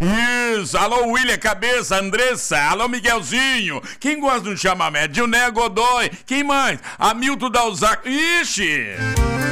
Isso, alô William Cabeça, Andressa, alô Miguelzinho. Quem gosta de um chamamé? Dilné Godoy, quem mais? Hamilton Dalzac. Ixi!